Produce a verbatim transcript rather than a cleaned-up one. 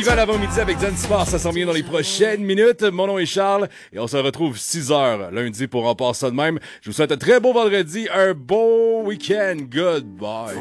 Festival avant-midi avec Zanzibar, ça s'en vient dans les prochaines minutes. Mon nom est Charles et on se retrouve six heures lundi pour en passer ça de même. Je vous souhaite un très beau vendredi, un beau week-end. Goodbye.